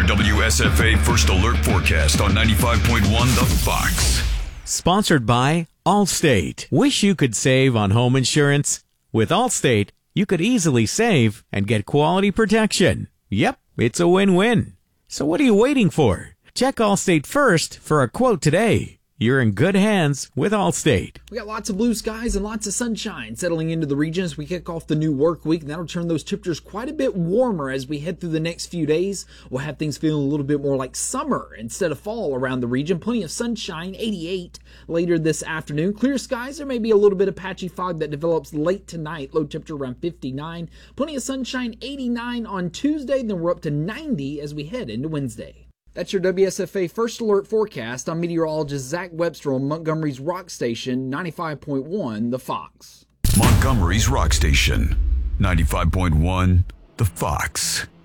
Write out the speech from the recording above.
WSFA First Alert Forecast on 95.1 The Fox. Sponsored by Allstate. Wish you could save on home insurance? With Allstate, you could easily save and get quality protection. Yep, it's a win-win. So what are you waiting for? Check Allstate first for a quote today. You're in good hands with Allstate. We got lots of blue skies and lots of sunshine settling into the region as we kick off the new work week, and that'll turn those temperatures quite a bit warmer as we head through the next few days. We'll have things feeling a little bit more like summer instead of fall around the region. Plenty of sunshine, 88 later this afternoon. Clear skies, there may be a little bit of patchy fog that develops late tonight. Low temperature around 59. Plenty of sunshine, 89 on Tuesday, then we're up to 90 as we head into Wednesday. That's your WSFA First Alert Forecast. I'm meteorologist Zach Webster on Montgomery's Rock Station, 95.1 The Fox. Montgomery's Rock Station, 95.1 The Fox.